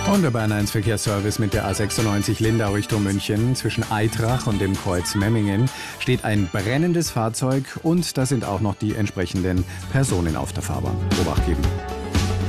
Und der Bayern 1 Verkehrsservice mit der A96 Lindau Richtung München. Zwischen Aitrach und dem Kreuz Memmingen steht ein brennendes Fahrzeug und da sind auch noch die entsprechenden Personen auf der Fahrbahn. Obacht geben.